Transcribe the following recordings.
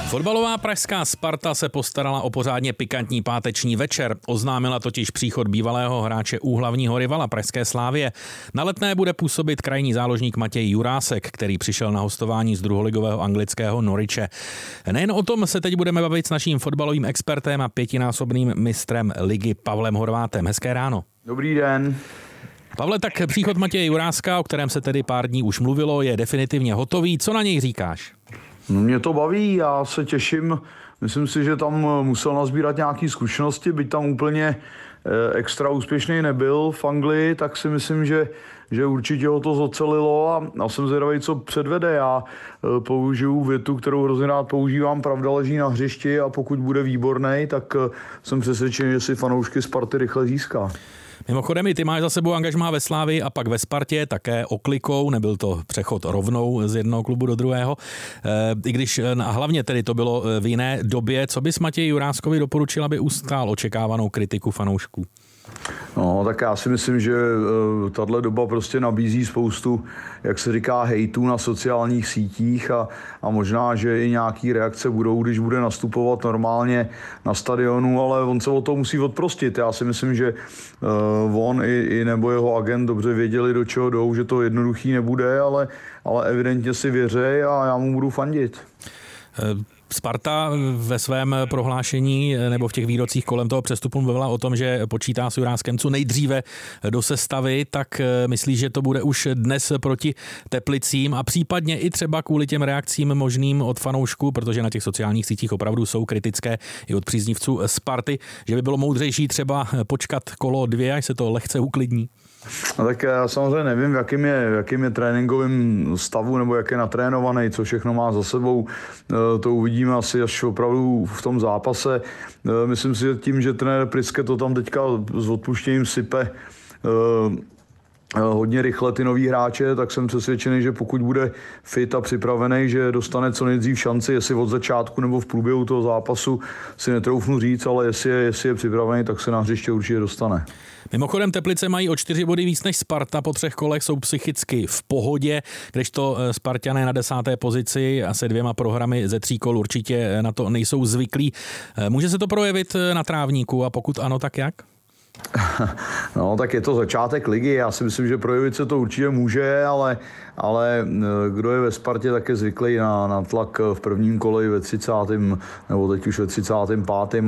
Fotbalová pražská Sparta se postarala o pořádně pikantní páteční večer. Oznámila totiž příchod bývalého hráče úhlavního rivala pražské Slavie. Na Letné bude působit krajní záložník Matěj Jurásek, který přišel na hostování z druholigového anglického Norwiche. Nejen o tom se teď budeme bavit s naším fotbalovým expertem a 5násobným mistrem ligy Pavlem Horvátem. Hezké ráno. Dobrý den. Pavle, tak příchod Matěje Juráska, o kterém se tedy pár dní už mluvilo, je definitivně hotový. Co na něj říkáš? No, mě to baví, já se těším. Myslím si, že tam musel nazbírat nějaké zkušenosti, byť tam úplně extra úspěšný nebyl v Anglii, tak si myslím, že určitě ho to zocelilo a jsem zvědavý, co předvede. Já použiju větu, kterou hrozně rád používám, pravda leží na hřišti a pokud bude výborný, tak jsem přesvědčený, že si fanoušky Sparty rychle získá. Mimochodem, i ty máš za sebou angažmá ve Slavii a pak ve Spartě, také oklikou, nebyl to přechod rovnou z jednoho klubu do druhého. I když a hlavně tedy to bylo v jiné době, co bys Matěji Juráskovi doporučil, aby ustál očekávanou kritiku fanoušků? No, tak já si myslím, že tahle doba prostě nabízí spoustu, jak se říká, hejtů na sociálních sítích a možná, že i nějaký reakce budou, když bude nastupovat normálně na stadionu, ale on se o to musí odprostit. Já si myslím, že on i nebo jeho agent dobře věděli, do čeho jdou, že to jednoduchý nebude, ale evidentně si věří a já mu budu fandit. Sparta ve svém prohlášení nebo v těch výrocích kolem toho přestupu mluvila o tom, že počítá s Juráskem co nejdříve do sestavy, tak myslíš, že to bude už dnes proti Teplicím a případně i třeba kvůli těm reakcím možným od fanoušků, protože na těch sociálních sítích opravdu jsou kritické i od příznivců Sparty, že by bylo moudřejší třeba počkat kolo 2, až se to lehce uklidní? No tak já samozřejmě nevím, v jakým je tréninkovým stavu nebo jak je natrénovaný, co všechno má za sebou. To uvidíme asi až opravdu v tom zápase. Myslím si, že tím, že trenér Priske to tam teďka s odpuštěním sype hodně rychle ty nový hráče, tak jsem přesvědčený, že pokud bude fit a připravený, že dostane co nejdřív šanci, jestli od začátku nebo v průběhu toho zápasu si netroufnu říct, ale jestli je připravený, tak se na hřiště určitě dostane. Mimochodem Teplice mají o 4 body víc než Sparta, po 3 kolech jsou psychicky v pohodě, kdežto Spartané na 10. pozici a se 2 prohrami ze 3 kol určitě na to nejsou zvyklí. Může se to projevit na trávníku a pokud ano, tak jak? No, tak je to začátek ligy. Já si myslím, že projevit se to určitě může, ale kdo je ve Spartě, tak je zvyklý na tlak v prvním kole ve 30. nebo teď už ve 35.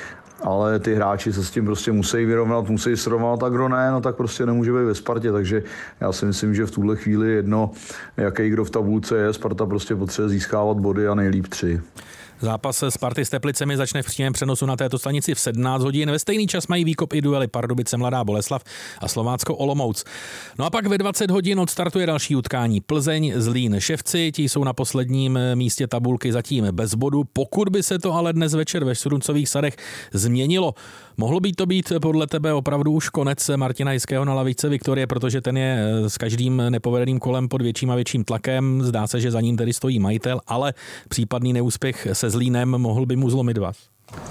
Ale ty hráči se s tím prostě musí vyrovnat, musí srovnat a kdo ne, no tak prostě nemůže být ve Spartě, takže já si myslím, že v tuhle chvíli jedno, jaký kdo v tabulce je, Sparta prostě potřebuje získávat body a nejlíp 3. Zápas Sparty s Teplicemi začne v přímém přenosu na této stanici v 17 hodin. Ve stejný čas mají výkop i duely Pardubice Mladá Boleslav a Slovácko Olomouc. No a pak ve 20 hodin odstartuje další utkání. Plzeň Zlín Ševci, ti jsou na posledním místě tabulky zatím bez bodu. Pokud by se to ale dnes večer ve Šturuncových Sadech změnilo, mohlo by to být podle tebe opravdu už konec Martina Jiského na lavičce Viktorie, protože ten je s každým nepovedeným kolem pod větším a větším tlakem. Zdá se, že za ním tedy stojí majitel, ale případný neúspěch se Zlínem mohl by mu zlomit vás.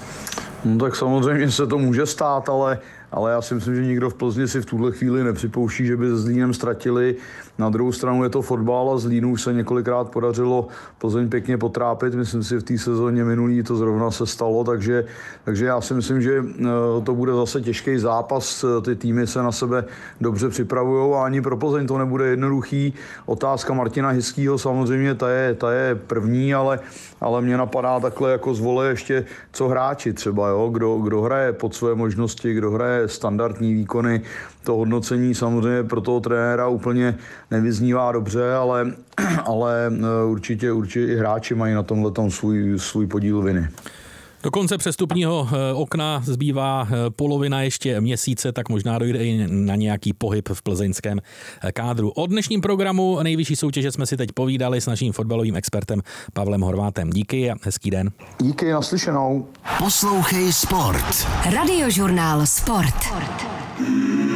No tak samozřejmě se to může stát, ale já si myslím, že nikdo v Plzni si v tuhle chvíli nepřipouští, že by se Zlínem ztratili. Na druhou stranu je to fotbal a Zlínu už se několikrát podařilo Plzeň pěkně potrápit. Myslím si, v té sezóně minulý to zrovna se stalo, takže já si myslím, že to bude zase těžký zápas. Ty týmy se na sebe dobře připravují a ani pro Plzeň to nebude jednoduchý. Otázka Martina Hiskýho samozřejmě ta je první, ale mě napadá takhle jako z vole ještě co hráči třeba, jo? Kdo hraje pod své možnosti, kdo hraje standardní výkony. To hodnocení samozřejmě pro toho trenéra úplně nevyznívá dobře, ale určitě i hráči mají na tomhletom svůj podíl viny. Do konce přestupního okna zbývá polovina ještě měsíce, tak možná dojde i na nějaký pohyb v plzeňském kádru. O dnešním programu nejvyšší soutěže jsme si teď povídali s naším fotbalovým expertem Pavlem Horvátem. Díky a hezký den. Díky, naslyšenou. Poslouchej Sport. Radiožurnál Sport.